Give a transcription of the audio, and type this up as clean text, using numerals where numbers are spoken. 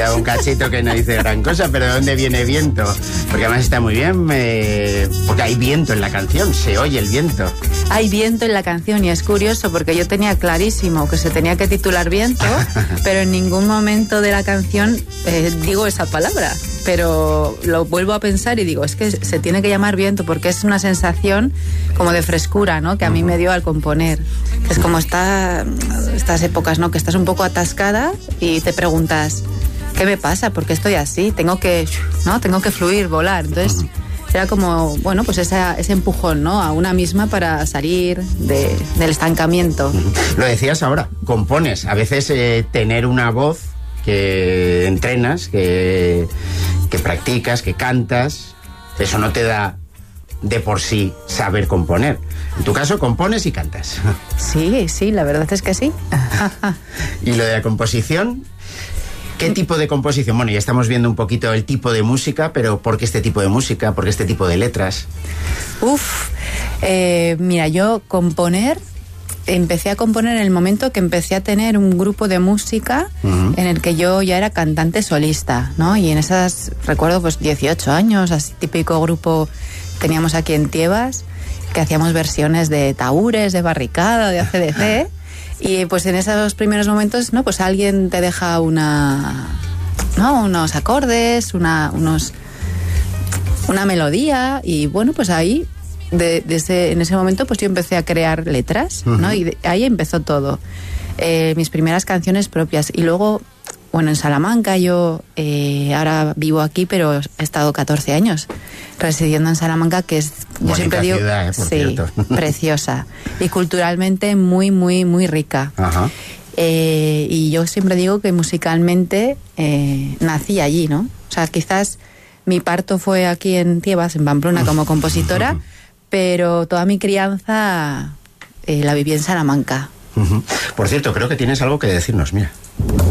Un cachito que no dice gran cosa, pero ¿de dónde viene viento? Porque además está muy bien, porque hay viento en la canción, se oye el viento. Hay viento en la canción y es curioso porque yo tenía clarísimo que se tenía que titular Viento, pero en ningún momento de la canción digo esa palabra. Pero lo vuelvo a pensar y digo, es que se tiene que llamar viento porque es una sensación como de frescura, ¿no? Que a mí me dio al componer. Que es como estas épocas, ¿no? Que estás un poco atascada y te preguntas, ¿qué me pasa? ¿Por qué estoy así? Tengo que fluir, volar. Entonces era como, bueno, pues ese empujón, ¿no? A una misma para salir del estancamiento. Lo decías ahora, compones. A veces tener una voz que entrenas, que practicas, que cantas, eso no te da de por sí saber componer. En tu caso, compones y cantas. Sí, la verdad es que sí. ¿Y lo de la composición? ¿Qué tipo de composición? Bueno, ya estamos viendo un poquito el tipo de música, pero ¿por qué este tipo de música? ¿Por qué este tipo de letras? Mira, yo empecé a componer en el momento que empecé a tener un grupo de música en el que yo ya era cantante solista, ¿no? Y en esas, recuerdo, pues 18 años, así típico grupo teníamos aquí en Tiebas, que hacíamos versiones de Tahúres, de Barricada, de AC/DC. Y pues en esos primeros momentos, ¿no? Pues alguien te deja unos acordes, una melodía, y bueno, pues ahí en ese momento pues yo empecé a crear letras, ¿no? Y ahí empezó todo. Mis primeras canciones propias. Y luego, bueno, en Salamanca yo ahora vivo aquí, pero he estado 14 años residiendo en Salamanca, que es, yo siempre digo, ciudad, por cierto. Preciosa y culturalmente muy, muy, muy rica. Ajá. Y yo siempre digo que musicalmente nací allí, ¿no? O sea, quizás mi parto fue aquí en Tiebas, en Pamplona, como compositora, pero toda mi crianza la viví en Salamanca. Por cierto, creo que tienes algo que decirnos, mira.